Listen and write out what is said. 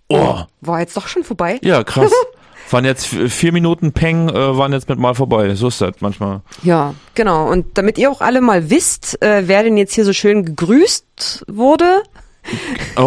Oh. War jetzt doch schon vorbei? Ja, krass. Waren jetzt 4 Minuten Peng, waren jetzt mit mal vorbei. So ist das manchmal. Ja, genau. Und damit ihr auch alle mal wisst, wer denn jetzt hier so schön gegrüßt wurde.